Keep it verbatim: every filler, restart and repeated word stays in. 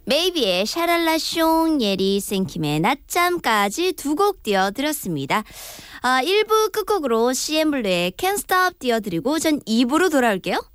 메이비의 샤랄라숑, 예리 생킴의 낮잠까지 두 곡 띄워드렸습니다. 아, 일 부 끝곡으로 씨엠블루의 Can't Stop 띄워드리고 전 이 부로 돌아올게요.